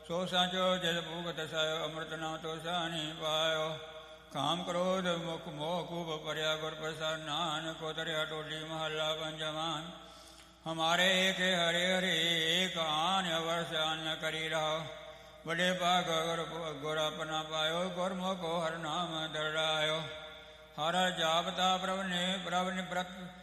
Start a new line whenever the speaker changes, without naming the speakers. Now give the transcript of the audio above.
ਸੋ ਸਾਚੋ ਜਿਸ ਭੂਗਤ ਸਾਇਓ ਅੰਮ੍ਰਿਤ ਨਾਮ ਤੋ ਸਾਨੀ ਪਾਇਓ। ਕਾਮ ਕ੍ਰੋਧ ਮੁਖ ਮੋਹ ਕੂਪ ਪਰਿਆ ਗੁਰ ਪ੍ਰਸਾਦ ਨਾਨਕ ਉਤਰਿਆ ਟੋਲੀ ਮਹੱਲਾ ਪੰਜਵਾਂ। ਹਮਾਰੇ ਏਕ ਹਰੇ ਹਰੇ ਏਕ ਆਨ ਅਵਰ ਸਿਆਨ ਨ ਕਰੀ ਰਹਾ। ਬੜੇ ਭਾਗ ਗੁਰ ਆਪਣਾ ਪਾਇਓ ਗੁਰਮੁਖ ਹਰਿ ਨਾਮ ਦਰੜਾਇਓ। ਹਰ ਜਾਪਤਾ ਪ੍ਰਭ ਨੇ